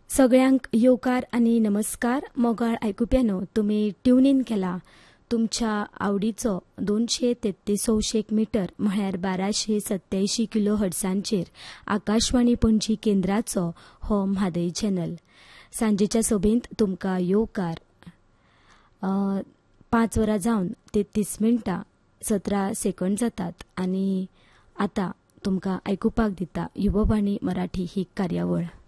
सगळ्यांक येवकार आणि नमस्कार. मोगाळ आयकुप्यानो, तुम्ही ट्यून इन केला तुमच्या आवडीचो 233 मीटर म्हळ्यार 1287 किलो हर्ट्सांचेर आकाशवाणी पणजी केंद्राचो हो म्हादय चॅनल. सांजेच्या सोबेंत तुमकां येवकार. 5 वरां जावन 33 मिनटां 17 सेकंड जातात आनी आतां तुमकां आयकुपाक दिता युववाणी मराठी ही कार्यावळ.